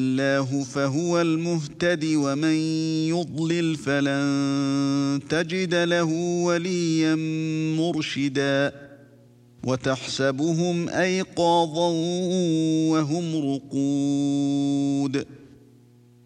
الله فهو المهتد ومن يضلل فلن تجد له وليا مرشدا وتحسبهم أيقاظا وهم رقود